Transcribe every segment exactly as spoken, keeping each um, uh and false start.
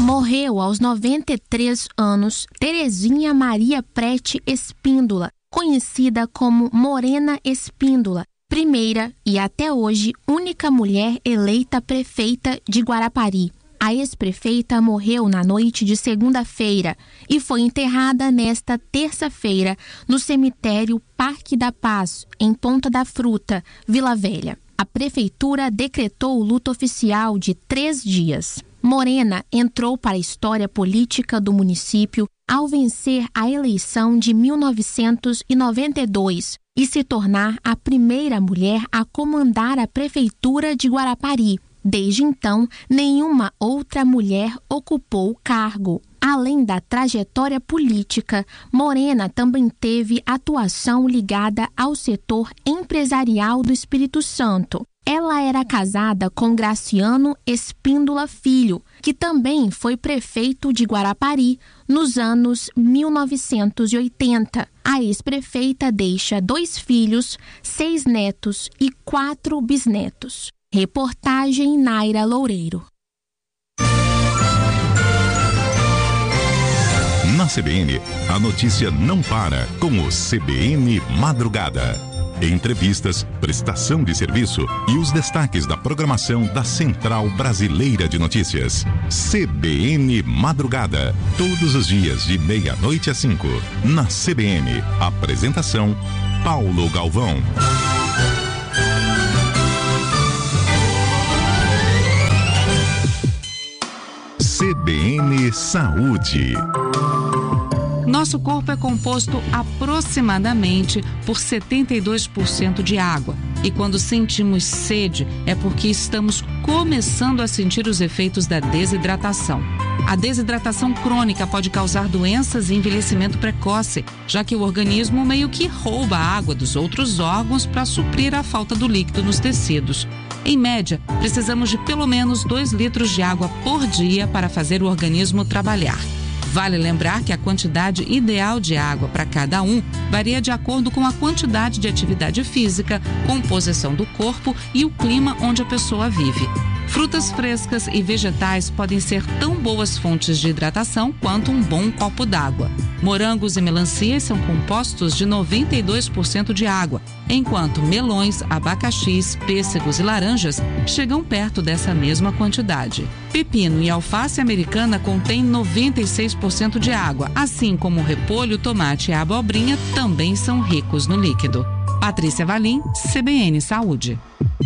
Morreu aos noventa e três anos Terezinha Maria Prete Espíndola, conhecida como Morena Espíndola, primeira e até hoje única mulher eleita prefeita de Guarapari. A ex-prefeita morreu na noite de segunda-feira e foi enterrada nesta terça-feira no cemitério Parque da Paz, em Ponta da Fruta, Vila Velha. A prefeitura decretou o luto oficial de três dias. Morena entrou para a história política do município ao vencer a eleição de mil novecentos e noventa e dois e se tornar a primeira mulher a comandar a prefeitura de Guarapari. Desde então, nenhuma outra mulher ocupou o cargo. Além da trajetória política, Morena também teve atuação ligada ao setor empresarial do Espírito Santo. Ela era casada com Graciano Espíndola Filho, que também foi prefeito de Guarapari nos anos mil novecentos e oitenta. A ex-prefeita deixa dois filhos, seis netos e quatro bisnetos. Reportagem Naira Loureiro. Na C B N, a notícia não para com o C B N Madrugada. Entrevistas, prestação de serviço e os destaques da programação da Central Brasileira de Notícias. C B N Madrugada, todos os dias de meia-noite às cinco. Na C B N, apresentação Paulo Galvão. C B N Saúde. Nosso corpo é composto aproximadamente por setenta e dois por cento de água. E quando sentimos sede, é porque estamos começando a sentir os efeitos da desidratação. A desidratação crônica pode causar doenças e envelhecimento precoce, já que o organismo meio que rouba a água dos outros órgãos para suprir a falta do líquido nos tecidos. Em média, precisamos de pelo menos dois litros de água por dia para fazer o organismo trabalhar. Vale lembrar que a quantidade ideal de água para cada um varia de acordo com a quantidade de atividade física, composição do corpo e o clima onde a pessoa vive. Frutas frescas e vegetais podem ser tão boas fontes de hidratação quanto um bom copo d'água. Morangos e melancias são compostos de noventa e dois por cento de água, enquanto melões, abacaxis, pêssegos e laranjas chegam perto dessa mesma quantidade. Pepino e alface americana contêm noventa e seis por cento de água, assim como o repolho, tomate e a abobrinha também são ricos no líquido. Patrícia Valim, C B N Saúde.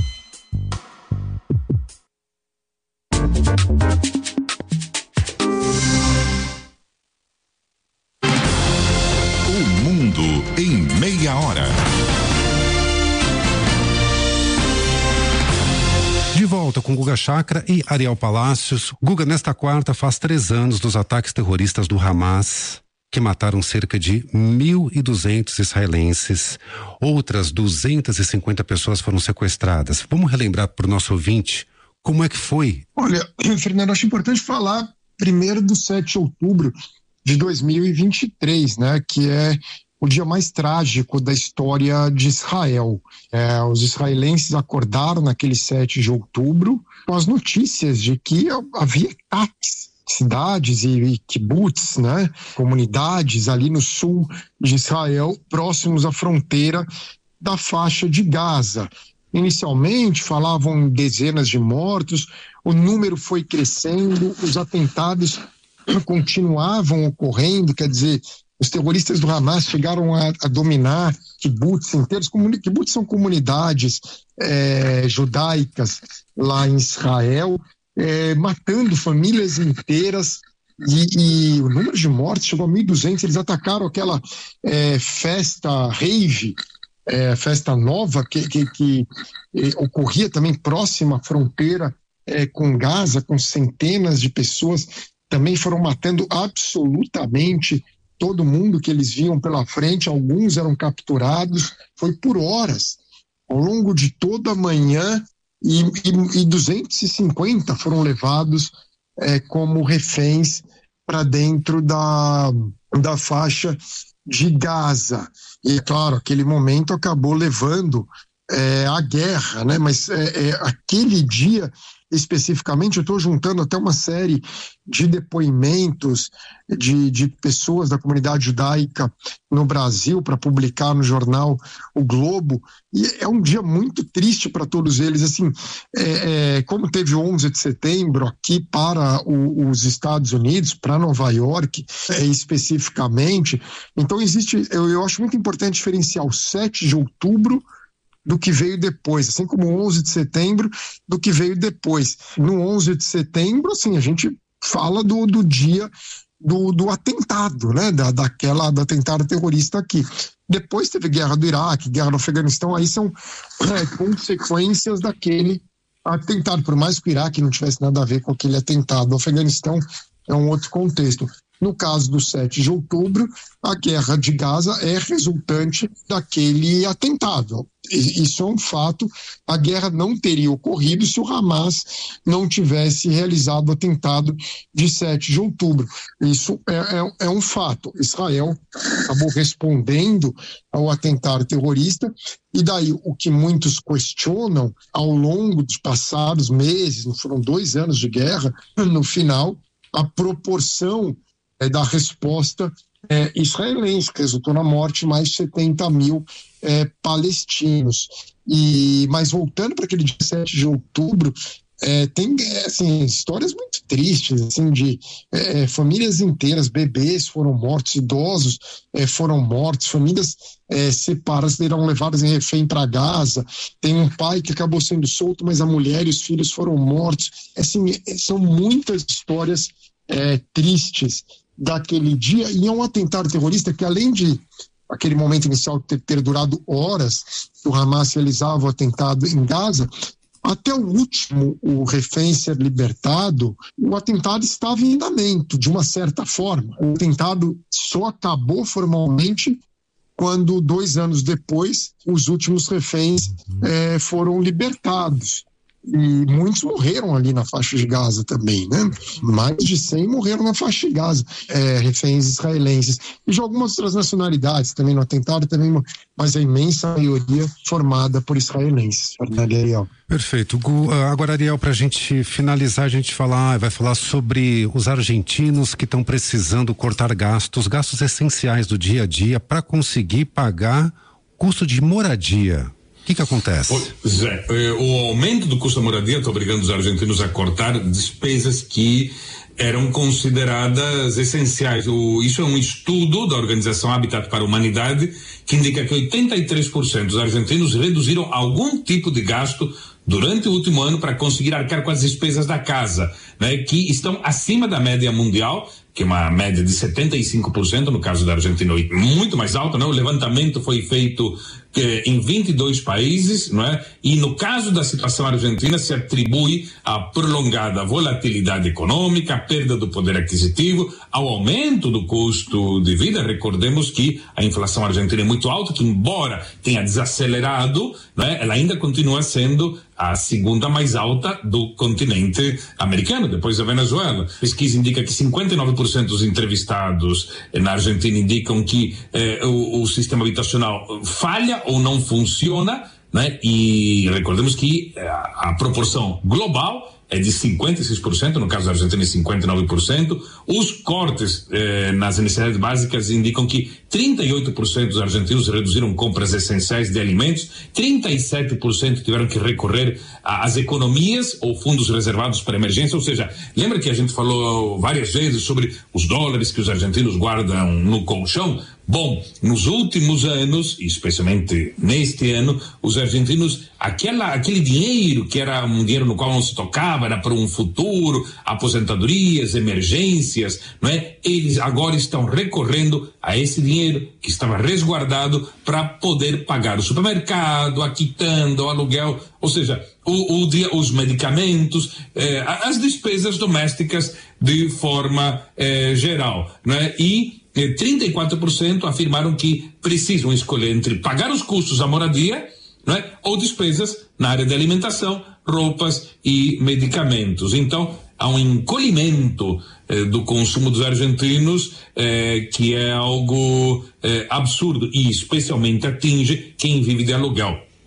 O mundo em meia hora. De volta com Guga Chakra e Ariel Palácios. Guga, nesta quarta faz três anos dos ataques terroristas do Hamas, que mataram cerca de mil e duzentos israelenses. Outras duzentas e cinquenta pessoas foram sequestradas. Vamos relembrar para o nosso ouvinte como é que foi? Olha, Fernando, acho importante falar primeiro do sete de outubro de dois mil e vinte e três, né, que é o dia mais trágico da história de Israel. É, os israelenses acordaram naquele sete de outubro com as notícias de que havia ataques, cidades e, e kibbutz, né, comunidades ali no sul de Israel, próximos à fronteira da faixa de Gaza. Inicialmente falavam em dezenas de mortos, o número foi crescendo, os atentados continuavam ocorrendo, quer dizer, os terroristas do Hamas chegaram a, a dominar kibbutz inteiros. Kibbutz são comunidades é, judaicas lá em Israel, é, matando famílias inteiras, e, e o número de mortes chegou a mil e duzentos. Eles atacaram aquela é, festa rave, é, festa nova, que, que, que é, ocorria também próxima à fronteira é, com Gaza, com centenas de pessoas. Também foram matando absolutamente todo mundo que eles viam pela frente. Alguns eram capturados, foi por horas, ao longo de toda a manhã, e, e, e duzentos e cinquenta foram levados é, como reféns para dentro da, da faixa de Gaza. E, claro, aquele momento acabou levando é, a guerra, né? Mas é, é, aquele dia especificamente, eu estou juntando até uma série de depoimentos de, de pessoas da comunidade judaica no Brasil para publicar no jornal O Globo, e é um dia muito triste para todos eles, assim, é, é, como teve o onze de setembro aqui para o, os Estados Unidos, para Nova York, é, especificamente, então existe, eu, eu acho muito importante diferenciar o sete de outubro do que veio depois, assim como o onze de setembro, do que veio depois. No onze de setembro, assim, a gente fala do, do dia do, do atentado, né, da, daquela, do atentado terrorista aqui. Depois teve guerra do Iraque, guerra do Afeganistão, aí são é, consequências daquele atentado, por mais que o Iraque não tivesse nada a ver com aquele atentado. O Afeganistão é um outro contexto. No caso do sete de outubro, a guerra de Gaza é resultante daquele atentado. Isso é um fato. A guerra não teria ocorrido se o Hamas não tivesse realizado o atentado de sete de outubro. Isso é, é, é um fato. Israel acabou respondendo ao atentado terrorista, e daí o que muitos questionam ao longo dos passados meses, não foram dois anos de guerra, no final, a proporção é, da resposta é, israelense, que resultou na morte de mais de setenta mil é, palestinos. E, mas voltando para aquele dia sete de outubro, é, tem assim, histórias muito tristes, assim, de é, famílias inteiras, bebês foram mortos, idosos é, foram mortos, famílias é, separadas serão levadas em refém para Gaza. Tem um pai que acabou sendo solto, mas a mulher e os filhos foram mortos. Assim, são muitas histórias é, tristes daquele dia, e é um atentado terrorista que, além de aquele momento inicial ter, ter durado horas, que o Hamas realizava o atentado em Gaza, até o último, o refém ser libertado, o atentado estava em andamento, de uma certa forma. O atentado só acabou formalmente quando, dois anos depois, os últimos reféns é, foram libertados. E muitos morreram ali na faixa de Gaza também, né? Mais de cem morreram na faixa de Gaza, é, reféns israelenses. E de algumas outras nacionalidades também no atentado, também, mas a imensa maioria formada por israelenses. Ariel. Perfeito. Gu, agora, Ariel, para a gente finalizar, a gente falar, vai falar sobre os argentinos que estão precisando cortar gastos, gastos essenciais do dia a dia para conseguir pagar custo de moradia. O que que acontece? Pois é, o aumento do custo da moradia está obrigando os argentinos a cortar despesas que eram consideradas essenciais. O, isso é um estudo da Organização Habitat para a Humanidade que indica que oitenta e três por cento dos argentinos reduziram algum tipo de gasto durante o último ano para conseguir arcar com as despesas da casa, né, que estão acima da média mundial, que é uma média de setenta e cinco por cento, no caso da Argentina, muito mais alta, né? O levantamento foi feito eh, em vinte e dois países, não é? E no caso da situação argentina se atribui à prolongada volatilidade econômica, à perda do poder aquisitivo, ao aumento do custo de vida. Recordemos que a inflação argentina é muito alta, que embora tenha desacelerado, não é? Ela ainda continua sendo a segunda mais alta do continente americano, depois da Venezuela. A pesquisa indica que cinquenta e nove por cento dos entrevistados eh, na Argentina indicam que eh, o, o sistema habitacional falha ou não funciona, né? E recordemos que a, a proporção global é de cinquenta e seis por cento, no caso da Argentina é cinquenta e nove por cento. Os cortes eh, nas necessidades básicas indicam que trinta e oito por cento dos argentinos reduziram compras essenciais de alimentos, trinta e sete por cento tiveram que recorrer às economias ou fundos reservados para emergência. Ou seja, lembra que a gente falou várias vezes sobre os dólares que os argentinos guardam no colchão? Bom, nos últimos anos, especialmente neste ano, os argentinos, aquela, aquele dinheiro que era um dinheiro no qual não se tocava, era para um futuro, aposentadorias, emergências, não é? Eles agora estão recorrendo a esse dinheiro que estava resguardado para poder pagar o supermercado, a quitanda, o aluguel, ou seja, o, o dia, os medicamentos, eh, as despesas domésticas de forma eh, geral, não é? E trinta e quatro por cento afirmaram que precisam escolher entre pagar os custos da moradia, não é? Ou despesas na área de alimentação, roupas e medicamentos. Então, há um encolhimento eh, do consumo dos argentinos eh, que é algo eh, absurdo e especialmente atinge quem vive de aluguel.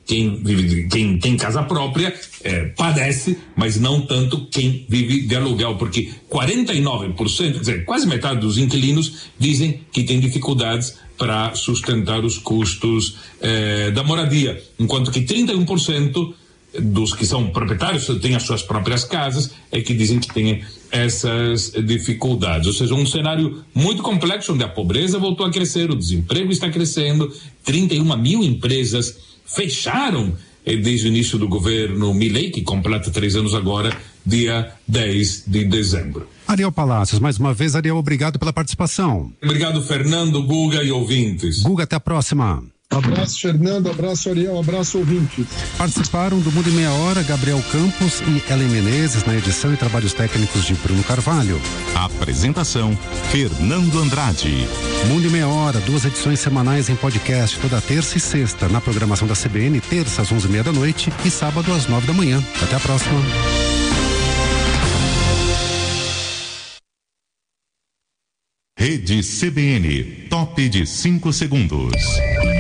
quem vive, quem tem casa própria é, padece, mas não tanto quem vive de aluguel, porque quarenta e nove por cento, quer dizer, quase metade dos inquilinos dizem que tem dificuldades para sustentar os custos eh, da moradia, enquanto que trinta e um por cento dos que são proprietários, têm as suas próprias casas, é que dizem que têm essas dificuldades. Ou seja, um cenário muito complexo, onde a pobreza voltou a crescer, o desemprego está crescendo, trinta e uma mil empresas fecharam eh, desde o início do governo Milei, que completa três anos agora, dia dez de dezembro. Ariel Palácios, mais uma vez, Ariel, obrigado pela participação. Obrigado, Fernando, Guga e ouvintes. Guga, até a próxima. Abraço, Fernando, abraço, Ariel, abraço, ouvintes. Participaram do Mundo em Meia Hora, Gabriel Campos e Ellen Menezes, na edição e trabalhos técnicos de Bruno Carvalho. Apresentação, Fernando Andrade. Mundo em Meia Hora, duas edições semanais em podcast, toda terça e sexta, na programação da C B N, terça às onze e meia da noite e sábado às nove da manhã. Até a próxima. Rede C B N, top de cinco segundos.